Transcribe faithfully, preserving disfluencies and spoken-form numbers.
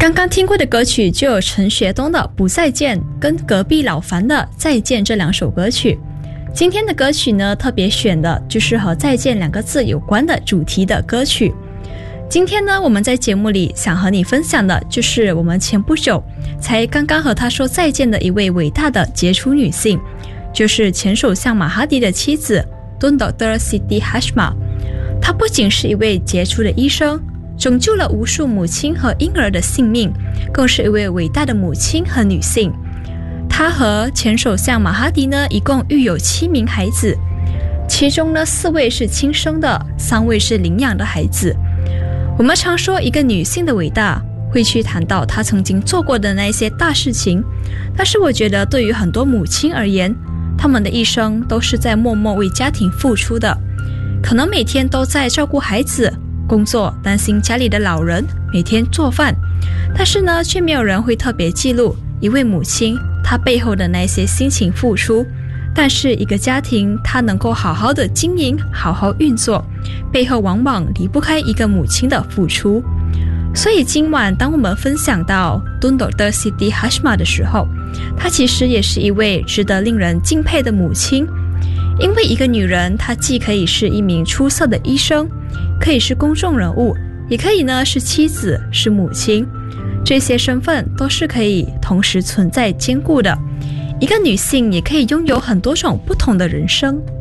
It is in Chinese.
刚刚听过的歌曲就有陈学冬的《不再见》跟隔壁老樊的《再见》这两首歌曲。今天的歌曲呢，特别选的就是和再见两个字有关的主题的歌曲。今天呢，我们在节目里想和你分享的就是我们前不久才刚刚和她说再见的一位伟大的杰出女性，就是前首相马哈迪的妻子 Tun Doktor Siti Hasmah。 她不仅是一位杰出的医生，拯救了无数母亲和婴儿的性命，更是一位伟大的母亲和女性。她和前首相马哈迪呢，一共育有七名孩子，其中呢四位是亲生的，三位是领养的孩子。我们常说一个女性的伟大，会去谈到她曾经做过的那些大事情，但是我觉得对于很多母亲而言，她们的一生都是在默默为家庭付出的，可能每天都在照顾孩子、工作，担心家里的老人，每天做饭，但是呢，却没有人会特别记录一位母亲她背后的那些辛勤付出。但是一个家庭它能够好好的经营，好好运作，背后往往离不开一个母亲的付出。所以今晚当我们分享到 Tun Doktor Siti Hasmah 的时候，她其实也是一位值得令人敬佩的母亲。因为一个女人，她既可以是一名出色的医生，可以是公众人物，也可以呢是妻子，是母亲，这些身份都是可以同时存在兼顾的。一个女性也可以拥有很多种不同的人生。